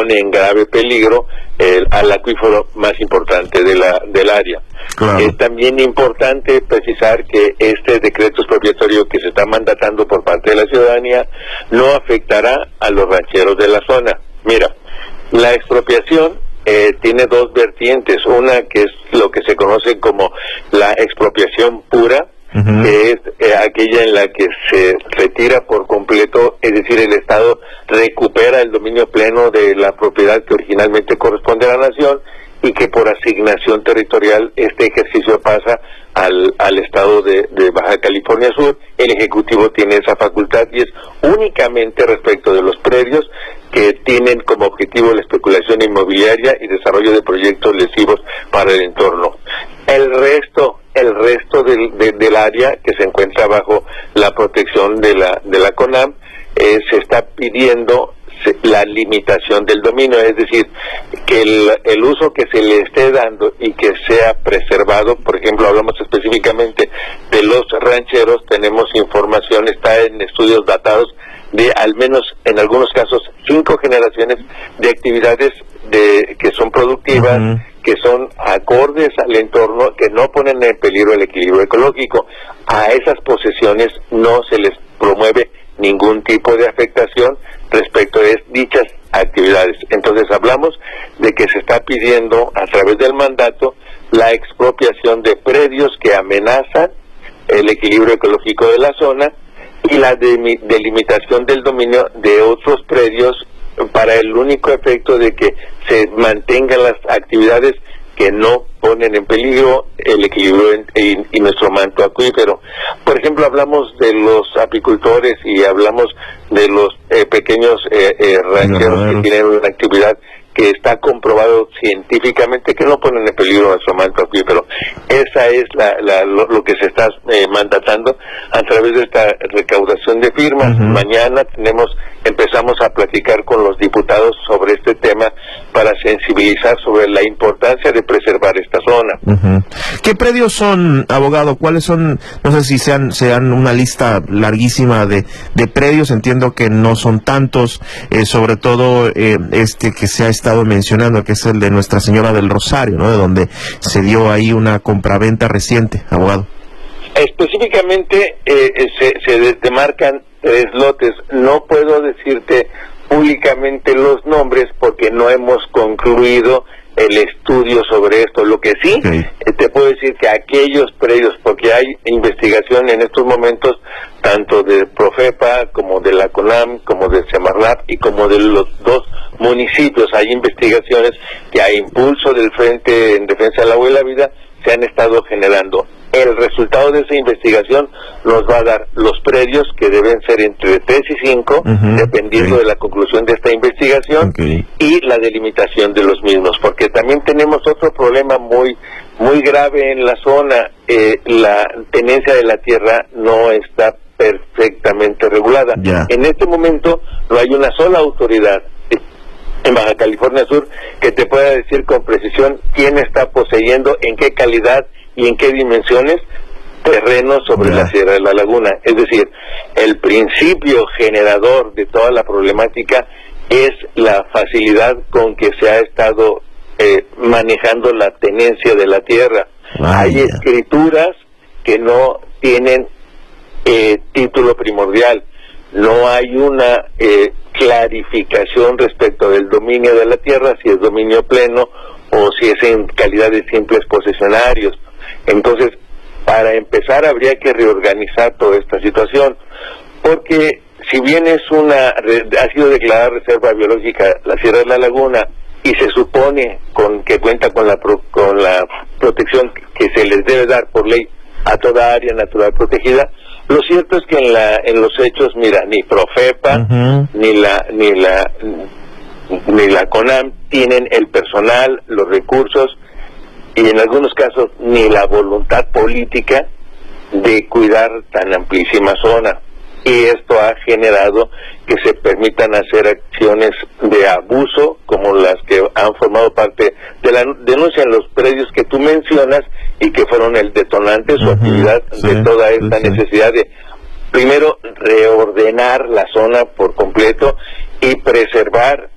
pone en grave peligro al acuífero más importante del área. Claro. Es también importante precisar que este decreto expropiatorio que se está mandatando por parte de la ciudadanía no afectará a los rancheros de la zona. Mira, la expropiación tiene dos vertientes, una que es lo que se conoce como la expropiación pura, que es aquella en la que se retira por completo, es decir, el Estado recupera el dominio pleno de la propiedad que originalmente corresponde a la nación, y que por asignación territorial este ejercicio pasa al Estado de Baja California Sur. El Ejecutivo tiene esa facultad y es únicamente respecto de los predios que tienen como objetivo la especulación inmobiliaria y desarrollo de proyectos lesivos para el entorno. El resto del área que se encuentra bajo la protección de la CONAM, se está pidiendo la limitación del dominio, es decir, que el uso que se le esté dando y que sea preservado. Por ejemplo, hablamos específicamente de los rancheros, tenemos información, está en estudios datados de al menos en algunos casos 5 generaciones de actividades que son productivas, que son acordes al entorno, que no ponen en peligro el equilibrio ecológico. A esas posesiones no se les promueve ningún tipo de afectación respecto de dichas actividades. Entonces hablamos de que se está pidiendo a través del mandato la expropiación de predios que amenazan el equilibrio ecológico de la zona y la delimitación del dominio de otros predios para el único efecto de que se mantengan las actividades que no ponen en peligro el equilibrio y nuestro manto acuífero. Por ejemplo, hablamos de los apicultores y hablamos de los pequeños rancheros que tienen una actividad que está comprobado científicamente que no ponen en peligro nuestro manto acuífero. Esa es lo que se está mandatando a través de esta recaudación de firmas. Mañana empezamos a platicar con los diputados sobre este tema para sensibilizar sobre la importancia de preservar esta zona. ¿Qué predios son, abogado? ¿Cuáles son? No sé si sean una lista larguísima de predios, entiendo que no son tantos, sobre todo este que se ha estado mencionando, que es el de Nuestra Señora del Rosario, ¿no? De donde se dio ahí una compraventa reciente, abogado. Específicamente se demarcan 3 lotes. No puedo decirte públicamente los nombres porque no hemos concluido el estudio sobre esto. Lo que sí te puedo decir que aquellos predios, porque hay investigación en estos momentos tanto de Profepa como de la CONAM, como de Semarnat y como de los 2 municipios, hay investigaciones que a impulso del Frente en Defensa del Agua y la Vida se han estado generando. El resultado de esa investigación nos va a dar los predios, que deben ser entre 3 y 5, dependiendo de la conclusión de esta investigación, y la delimitación de los mismos, porque también tenemos otro problema muy grave en la zona. La tenencia de la tierra no está perfectamente regulada. En este momento no hay una sola autoridad en Baja California Sur que te pueda decir con precisión quién está poseyendo, en qué calidad y en qué dimensiones terrenos sobre la Sierra de la Laguna. Es decir, el principio generador de toda la problemática es la facilidad con que se ha estado manejando la tenencia de la tierra. Hay escrituras que no tienen título primordial, no hay una clarificación respecto del dominio de la tierra, si es dominio pleno o si es en calidad de simples posesionarios. Entonces, para empezar habría que reorganizar toda esta situación, porque si bien ha sido declarada reserva biológica la Sierra de la Laguna y se supone que cuenta con la protección que se les debe dar por ley a toda área natural protegida, lo cierto es que en los hechos, mira, ni Profepa ni la CONAM tienen el personal, los recursos y en algunos casos ni la voluntad política de cuidar tan amplísima zona. Y esto ha generado que se permitan hacer acciones de abuso como las que han formado parte de la denuncia en los predios que tú mencionas y que fueron el detonante, su actividad de toda esta necesidad de, primero, reordenar la zona por completo y preservar